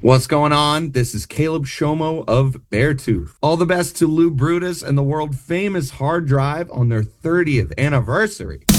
What's going on? This is Caleb Shomo of Beartooth. All the best to Lou Brutus and the world famous hard drive on their 30th anniversary.